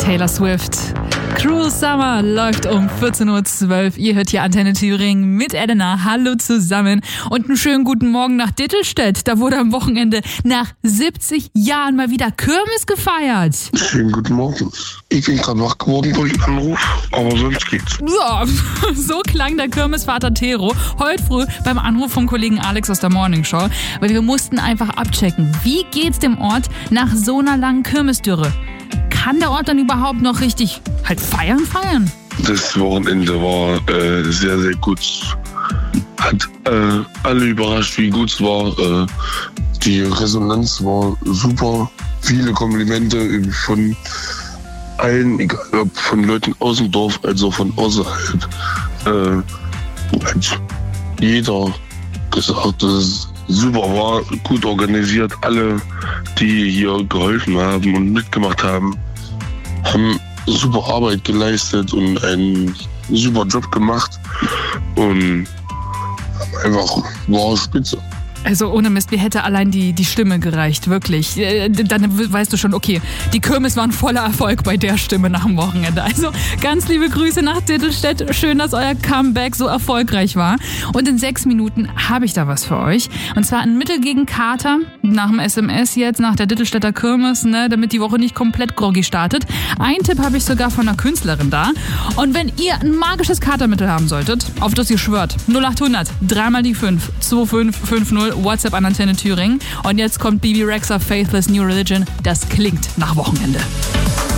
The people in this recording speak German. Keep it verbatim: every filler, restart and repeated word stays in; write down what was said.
Taylor Swift. Cruel Summer läuft um vierzehn Uhr zwölf. Ihr hört hier Antenne Thüringen mit Elena. Hallo zusammen und einen schönen guten Morgen nach Dittelstedt. Da wurde am Wochenende nach siebzig Jahren mal wieder Kirmes gefeiert. Schönen guten Morgen. Ich bin gerade wach geworden durch den Anruf, aber sonst geht's. Ja, so klang der Kirmesvater Tero heute früh beim Anruf vom Kollegen Alex aus der Morningshow. Weil wir mussten einfach abchecken, wie geht's dem Ort nach so einer langen Kirmesdürre? Kann der Ort dann überhaupt noch richtig halt feiern, feiern? Das Wochenende war äh, sehr, sehr gut. Hat äh, alle überrascht, wie gut es war. Äh, die Resonanz war super. Viele Komplimente von allen, egal ob von Leuten aus dem Dorf als auch von außerhalb. Äh, hat jeder gesagt, dass es super war, gut organisiert. Alle, die hier geholfen haben und mitgemacht haben, haben super Arbeit geleistet und einen super Job gemacht und einfach war spitze. Also ohne Mist, mir hätte allein die, die Stimme gereicht, wirklich. Dann weißt du schon, okay, die Kirmes waren voller Erfolg bei der Stimme nach dem Wochenende. Also ganz liebe Grüße nach Dittelstedt. Schön, dass euer Comeback so erfolgreich war. Und in sechs Minuten habe ich da was für euch. Und zwar ein Mittel gegen Kater nach dem S M S jetzt, nach der Dittelstädter Kirmes, ne, damit die Woche nicht komplett groggy startet. Ein Tipp habe ich sogar von einer Künstlerin da. Und wenn ihr ein magisches Katermittel haben solltet, auf das ihr schwört, null acht hundert, dreimal die fünf, zwei fünf fünf null, WhatsApp an Antenne Thüringen. Und jetzt kommt Bibi Rexha, Faithless New Religion. Das klingt nach Wochenende.